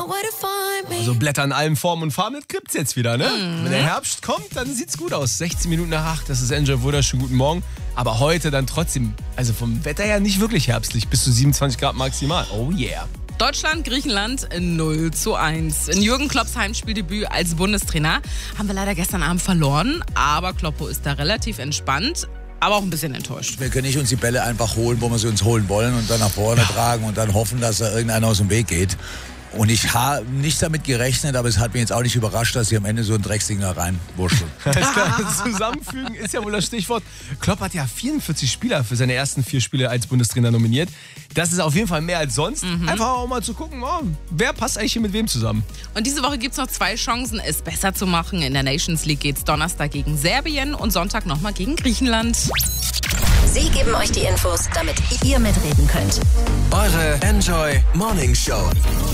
Also Blätter in allen Formen und Farben, das gibt's jetzt wieder, ne? Wenn der Herbst kommt, dann sieht's gut aus. 16 Minuten nach 8, das ist Enjoy wunderschön, guten Morgen. Aber heute dann trotzdem, also vom Wetter her nicht wirklich herbstlich, bis zu 27 Grad maximal. Oh yeah. Deutschland, Griechenland 0:1. In Jürgen Klopps Heimspieldebüt als Bundestrainer haben wir leider gestern Abend verloren. Aber Kloppo ist da relativ entspannt, aber auch ein bisschen enttäuscht. Wir können nicht uns die Bälle einfach holen, wo wir sie uns holen wollen und dann nach vorne tragen und dann hoffen, dass da irgendeiner aus dem Weg geht. Und ich habe nicht damit gerechnet, aber es hat mich jetzt auch nicht überrascht, dass sie am Ende so ein Drecksding da reinwurschteln. Alles klar, zusammenfügen ist ja wohl das Stichwort. Klopp hat ja 44 Spieler für seine ersten 4 Spiele als Bundestrainer nominiert. Das ist auf jeden Fall mehr als sonst. Einfach auch mal zu gucken, wer passt eigentlich hier mit wem zusammen. Und diese Woche gibt es noch 2 Chancen, es besser zu machen. In der Nations League geht es Donnerstag gegen Serbien und Sonntag nochmal gegen Griechenland. Sie geben euch die Infos, damit ihr mitreden könnt. Eure Enjoy Morning Show.